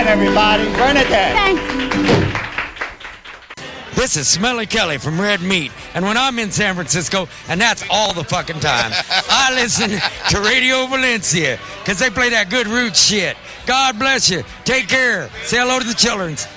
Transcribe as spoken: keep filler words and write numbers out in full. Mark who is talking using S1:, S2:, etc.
S1: again, everybody. Bernadette.
S2: Thanks.
S3: This is Smelly Kelly from Red Meat, and when I'm in San Francisco, and that's all the fucking time, I listen to Radio Valencia, because they play that good roots shit. God bless you. Take care. Say hello to the children.